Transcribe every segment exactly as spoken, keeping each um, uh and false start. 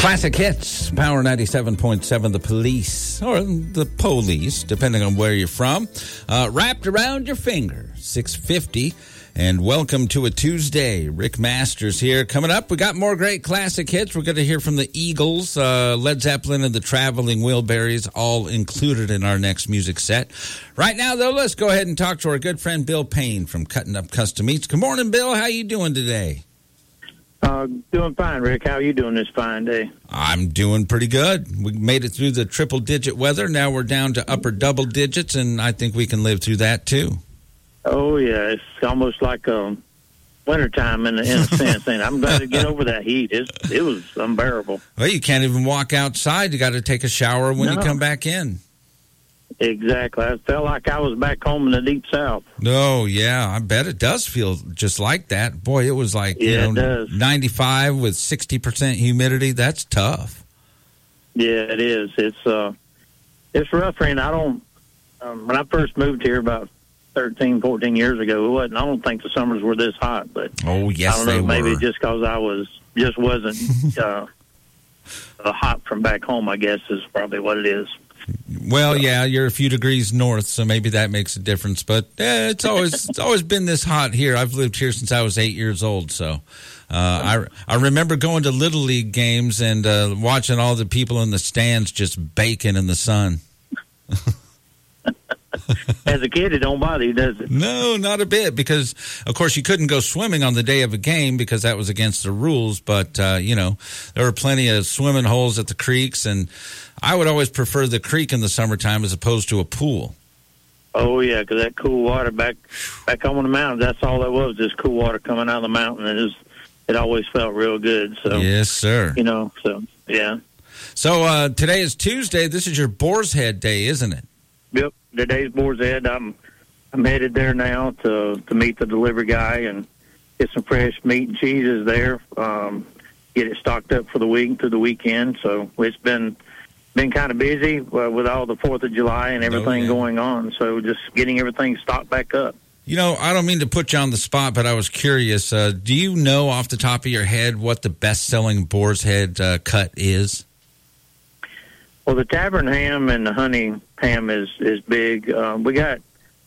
Classic Hits, Power ninety-seven point seven, The Police, or The Police, depending on where you're from. Uh, wrapped around your finger, six fifty. And welcome to a Tuesday. Rick Masters here. Coming up, we got more great classic hits. We're going to hear from the Eagles, uh, Led Zeppelin, and the Traveling Wilburys, all included in our next music set. Right now, though, let's go ahead and talk to our good friend Bill Payne from Cutting Up Custom Meats. Good morning, Bill. How you doing today? Uh, doing fine, Rick. How are you doing this fine day? I'm doing pretty good. We made it through the triple-digit weather. Now we're down to upper double digits, and I think we can live through that, too. Oh, yeah. It's almost like um, wintertime in, in a sense. And I'm glad to get over that heat. It's, it was unbearable. Well, you can't even walk outside. You got to take a shower when no. you come back in. Exactly. I felt like I was back home in the deep south. Oh, yeah. I bet it does feel just like that. Boy, it was like, yeah, you know, it does. ninety-five with sixty percent humidity. That's tough. Yeah, it is. It's uh, it's rough, and I don't, um, when I first moved here about thirteen, fourteen years ago, it wasn't, I don't think the summers were this hot, but oh, yes, I don't know, they maybe were. just because I was, just wasn't uh, uh, hot from back home, I guess, is probably what it is. Well, yeah, you're a few degrees north, so maybe that makes a difference. But eh, it's always it's always been this hot here. I've lived here since I was eight years old. So uh, I I remember going to Little League games and uh, watching all the people in the stands just baking in the sun. As a kid, it don't bother you, does it? No, not a bit, because, of course, you couldn't go swimming on the day of a game because that was against the rules. But, uh, you know, there were plenty of swimming holes at the creeks, and I would always prefer the creek in the summertime as opposed to a pool. Oh, yeah, because that cool water back back on the mountain, that's all that was, just cool water coming out of the mountain. And it, was, it always felt real good. So yes, sir. You know, so, yeah. So uh, today is Tuesday. This is your Boar's Head Day, isn't it? Yep, today's Boar's Head. I'm I'm headed there now to to meet the delivery guy and get some fresh meat and cheeses there. Um, get it stocked up for the week through the weekend. So it's been been kind of busy uh, with all the Fourth of July and everything oh, yeah. going on. So just getting everything stocked back up. You know, I don't mean to put you on the spot, but I was curious. Uh, do you know off the top of your head what the best-selling Boar's Head uh, cut is? Well, the tavern ham and the honey ham is, is big. Um, we got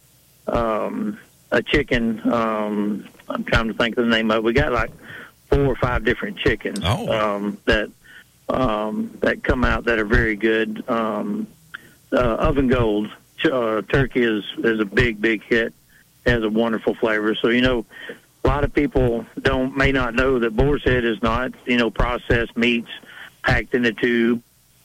um, a chicken. Um, I'm trying to think of the name of it. We got like four or five different chickens oh. um, that um, that come out that are very good. Um, uh, Oven Gold uh, turkey is, is a big, big hit. It has a wonderful flavor. So, you know, a lot of people don't may not know that Boar's Head is not, you know, processed meats packed in a tube.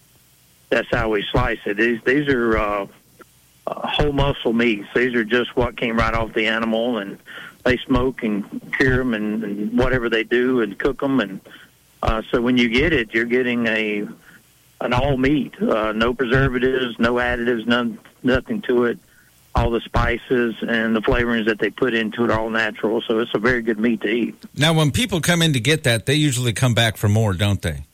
That's how we slice it. These these are uh, uh, whole muscle meats. These are just what came right off the animal, and they smoke and cure them and, and whatever they do and cook them. And uh, so when you get it, you're getting a an all meat, uh, no preservatives, no additives, none nothing to it. All the spices and the flavorings that they put into it are all natural. So it's a very good meat to eat. Now, when people come in to get that, they usually come back for more, don't they?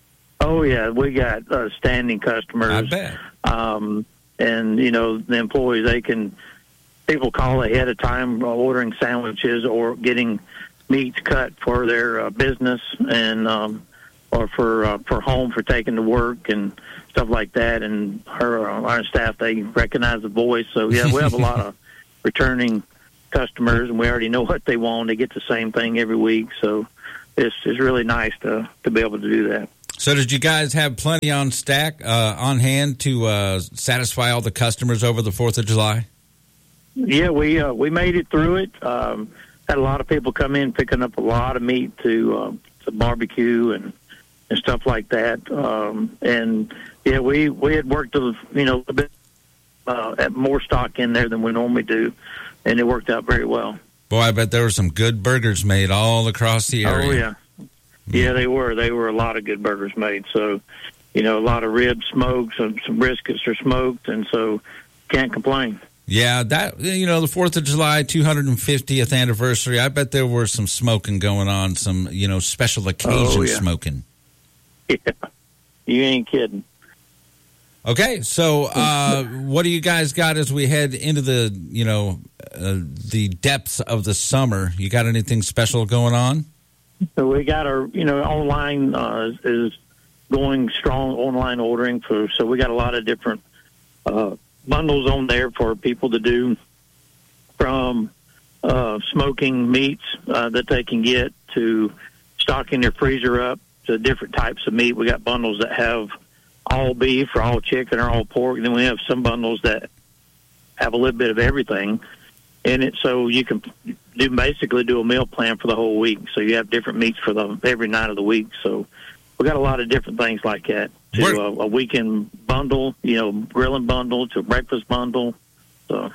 Oh, yeah, we got uh, standing customers. I bet. Um, and, you know, the employees, they can, people call ahead of time ordering sandwiches or getting meats cut for their uh, business and um, or for uh, for home, for taking to work and stuff like that. And our, our staff, they recognize the voice. So, yeah, we have a lot of returning customers, and we already know what they want. They get the same thing every week. So it's, it's really nice to, to be able to do that. So did you guys have plenty on stack, uh, on hand to uh, satisfy all the customers over the fourth of July? Yeah, we uh, we made it through it. Um, had a lot of people come in picking up a lot of meat to, uh, to barbecue and, and stuff like that. Um, and, yeah, we, we had worked, a, you know, a bit uh, at more stock in there than we normally do, and it worked out very well. Boy, I bet there were some good burgers made all across the area. Oh, yeah. Yeah, they were. They were a lot of good burgers made. So, you know, a lot of ribs smoked, some, some briskets are smoked, and so can't complain. Yeah, that, you know, the fourth of July, two hundred fiftieth anniversary, I bet there were some smoking going on, some, you know, special occasion oh, yeah. smoking. Yeah, you ain't kidding. Okay, so uh, what do you guys got as we head into the, you know, uh, the depths of the summer? You got anything special going on? So we got our, you know, online uh, is going strong online ordering for. So we got a lot of different uh, bundles on there for people to do, from uh, smoking meats uh, that they can get to stocking their freezer up to different types of meat. We got bundles that have all beef or all chicken or all pork, and then we have some bundles that have a little bit of everything in it, so you can do basically do a meal plan for the whole week. So you have different meats for the every night of the week. So we got a lot of different things like that. To a, a weekend bundle, you know, grilling bundle, to a breakfast bundle. So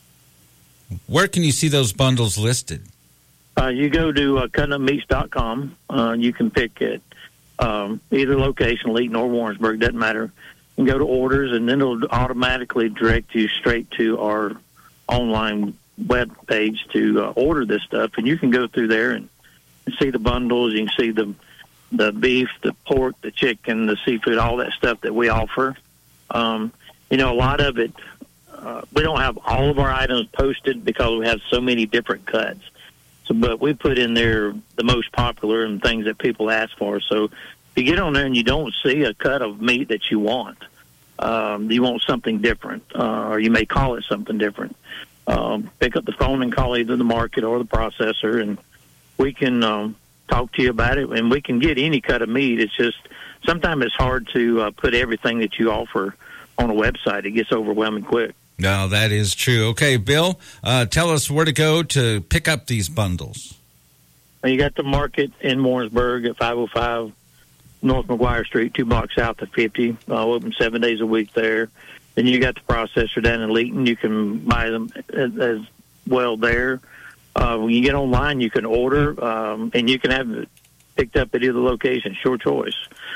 where can you see those bundles listed? Uh, you go to uh, cutting up meats dot com. Uh, you can pick it um, either location, Leeton or Warrensburg, doesn't matter. And go to orders, and then it'll automatically direct you straight to our online web page to uh, order this stuff. And you can go through there and, and see the bundles. You can see the the beef, the pork, the chicken, the seafood, all that stuff that we offer. Um, you know, a lot of it, uh, we don't have all of our items posted because we have so many different cuts. So, but we put in there the most popular and things that people ask for. So if you get on there and you don't see a cut of meat that you want, um, you want something different, uh, or you may call it something different, um, pick up the phone and call either the market or the processor, and we can um, talk to you about it, and we can get any cut of meat. It's just sometimes it's hard to uh, put everything that you offer on a website. It gets overwhelming quick. No, that is true. Okay, Bill, uh, tell us where to go to pick up these bundles. You got the market in Warrensburg at five oh five North McGuire Street, two blocks south of fifty. Uh, open seven days a week there. Then you got the processor down in Leeton. You can buy them as, as well there. Uh, when you get online, you can order, um, and you can have it picked up at either location. It's your choice.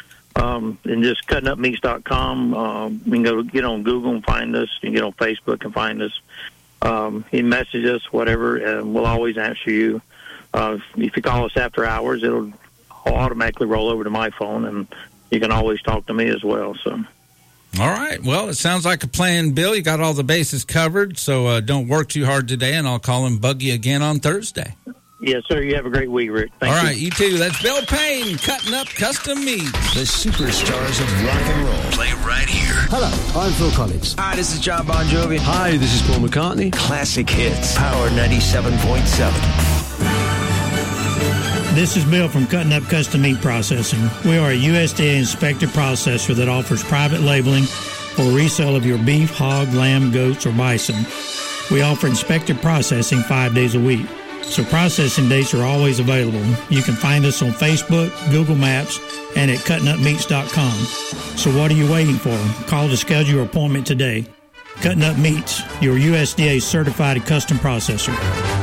Um, and just cutting up meats dot com. Um, you can go get on Google and find us. You can get on Facebook and find us. Um, you message us, whatever, and we'll always answer you. Uh, if you call us after hours, it'll automatically roll over to my phone, and you can always talk to me as well. So, all right. Well, it sounds like a plan, Bill. You got all the bases covered, so uh, don't work too hard today, and I'll call and bug you again on Thursday. Yes, sir. You have a great week, Rick. Thank All you. right, you too. That's Bill Payne, Cutting Up Custom Meats. The superstars of rock and roll play right here. Hello, I'm Phil Collins. Hi, this is John Bon Jovi. Hi, this is Paul McCartney. Classic hits. Power ninety-seven point seven. This is Bill from Cutting Up Custom Meat Processing. We are a U S D A-inspected processor that offers private labeling for resale of your beef, hog, lamb, goats, or bison. We offer inspected processing five days a week, so processing dates are always available. You can find us on Facebook, Google Maps, and at cutting up meats dot com. So what are you waiting for? Call to schedule your appointment today. Cutting Up Meats, your U S D A-certified custom processor.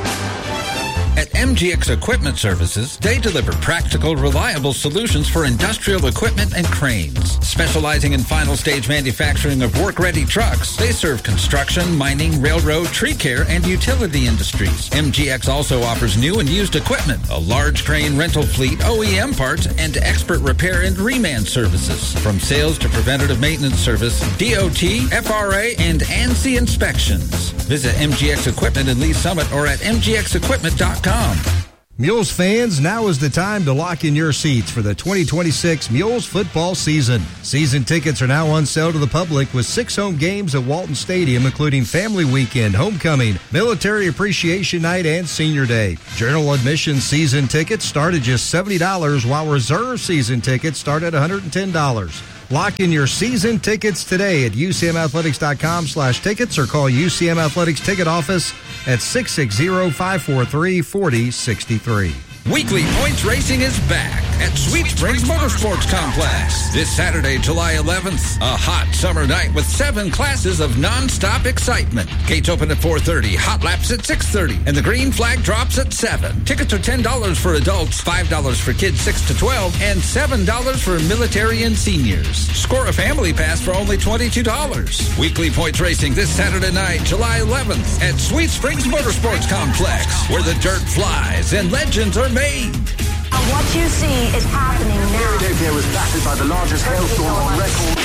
At M G X Equipment Services, they deliver practical, reliable solutions for industrial equipment and cranes. Specializing in final stage manufacturing of work-ready trucks, they serve construction, mining, railroad, tree care, and utility industries. M G X also offers new and used equipment, a large crane rental fleet, O E M parts, and expert repair and reman services. From sales to preventative maintenance service, D O T, F R A, and ANSI inspections. Visit M G X Equipment in Lee Summit or at m g x equipment dot com. Mules fans, now is the time to lock in your seats for the twenty twenty-six Mules football season. Season tickets are now on sale to the public with six home games at Walton Stadium, including Family Weekend, Homecoming, Military Appreciation Night, and Senior Day. General admission season tickets start at just seventy dollars, while reserve season tickets start at one hundred ten dollars. Lock in your season tickets today at u c m athletics dot com slash tickets or call U C M Athletics Ticket Office at six six zero, five four three, four zero six three. Weekly Points Racing is back at Sweet Springs Motorsports Complex. This Saturday, July eleventh, a hot summer night with seven classes of non-stop excitement. Gates open at four thirty, hot laps at six thirty, and the green flag drops at seven. Tickets are ten dollars for adults, five dollars for kids six to twelve, and seven dollars for military and seniors. Score a family pass for only twenty-two dollars. Weekly Points Racing this Saturday night, July eleventh, at Sweet Springs Motorsports Complex, where the dirt flies and legends are made. What you see is happening now. Philadelphia was battered by the largest hailstorm on record.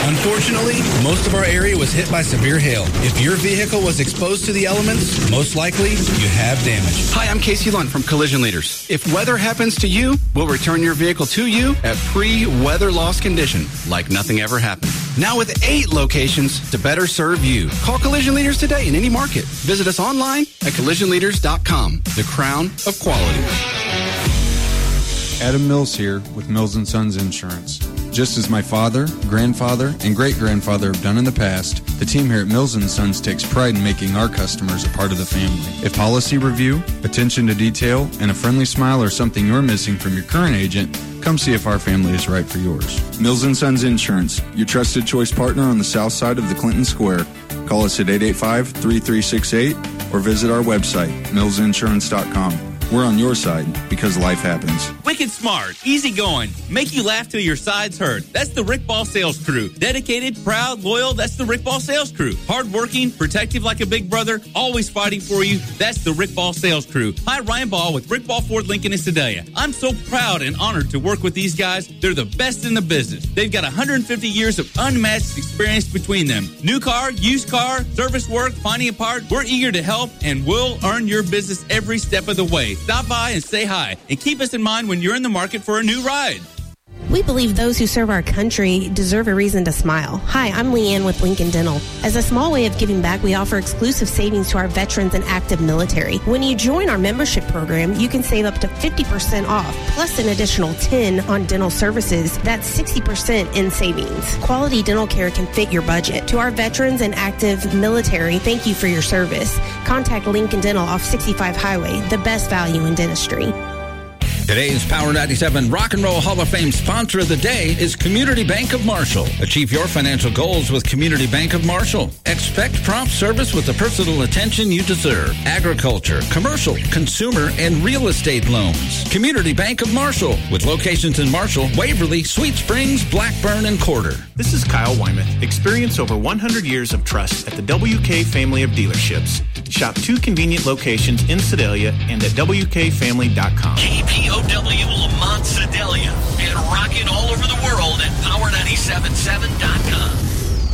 Unfortunately, most of our area was hit by severe hail. If your vehicle was exposed to the elements, most likely you have damage. Hi, I'm Casey Lund from Collision Leaders. If weather happens to you, we'll return your vehicle to you at pre-weather loss condition, like nothing ever happened. Now with eight locations to better serve you. Call Collision Leaders today in any market. Visit us online at collision leaders dot com. The crown of quality. Adam Mills here with Mills and Sons Insurance. Just as my father, grandfather, and great-grandfather have done in the past, the team here at Mills and Sons takes pride in making our customers a part of the family. If policy review, attention to detail, and a friendly smile are something you're missing from your current agent, come see if our family is right for yours. Mills and Sons Insurance, your trusted choice partner on the south side of the Clinton Square. Call us at eight eight five, three three six eight or visit our website, mills insurance dot com. We're on your side because life happens. Wicked smart, easy going, make you laugh till your sides hurt. That's the Rick Ball Sales Crew. Dedicated, proud, loyal, that's the Rick Ball Sales Crew. Hardworking, protective like a big brother, always fighting for you, that's the Rick Ball Sales Crew. Hi, Ryan Ball with Rick Ball Ford Lincoln in Sedalia. I'm so proud and honored to work with these guys. They're the best in the business. They've got one hundred fifty years of unmatched experience between them. New car, used car, service work, finding a part. We're eager to help and we'll earn your business every step of the way. Stop by and say hi and keep us in mind when you're in the market for a new ride. We believe those who serve our country deserve a reason to smile. Hi, I'm Leanne with Lincoln Dental. As a small way of giving back, we offer exclusive savings to our veterans and active military. When you join our membership program, you can save up to fifty percent off, plus an additional ten on dental services. That's sixty percent in savings. Quality dental care can fit your budget. To our veterans and active military, thank you for your service. Contact Lincoln Dental off sixty-five Highway, the best value in dentistry. Today's Power ninety-seven Rock and Roll Hall of Fame sponsor of the day is Community Bank of Marshall. Achieve your financial goals with Community Bank of Marshall. Expect prompt service with the personal attention you deserve. Agriculture, commercial, consumer, and real estate loans. Community Bank of Marshall, with locations in Marshall, Waverly, Sweet Springs, Blackburn, and Corder. This is Kyle Wyman. Experience over one hundred years of trust at the W K family of dealerships. Shop two convenient locations in Sedalia and at W K family dot com. K P O W Lamont Sedalia and rocking all over the world at power nine seven seven dot com.